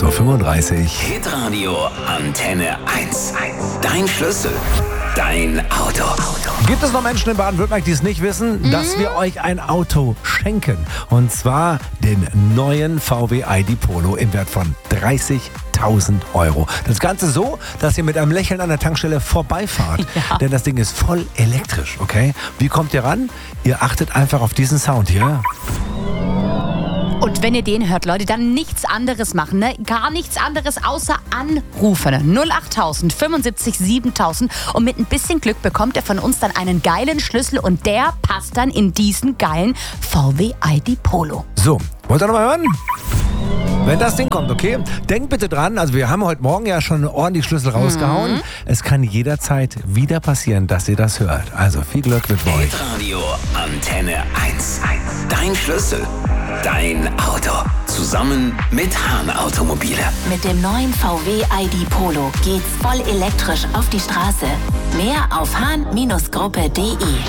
6.35 Uhr. Hitradio Antenne 1. Dein Schlüssel. Dein Auto. Gibt es noch Menschen in Baden-Württemberg, die es nicht wissen, dass wir euch ein Auto schenken? Und zwar den neuen VW ID Polo im Wert von 30.000 Euro. Das Ganze so, dass ihr mit einem Lächeln an der Tankstelle vorbeifahrt. Ja. Denn das Ding ist voll elektrisch, okay? Wie kommt ihr ran? Ihr achtet einfach auf diesen Sound hier. Und wenn ihr den hört, Leute, dann nichts anderes machen, ne? Gar nichts anderes außer anrufen. 08000 75 7000 und mit ein bisschen Glück bekommt ihr von uns dann einen geilen Schlüssel und der passt dann in diesen geilen VW ID Polo. So, wollt ihr noch mal hören? Wenn das Ding kommt, okay? Denkt bitte dran, also wir haben heute Morgen ja schon ordentlich Schlüssel rausgehauen. Es kann jederzeit wieder passieren, dass ihr das hört. Also viel Glück mit euch. Hitradio Antenne 1. Dein Schlüssel. Dein Auto. Zusammen mit Hahn Automobile. Mit dem neuen VW ID Polo geht's voll elektrisch auf die Straße. Mehr auf hahn-gruppe.de.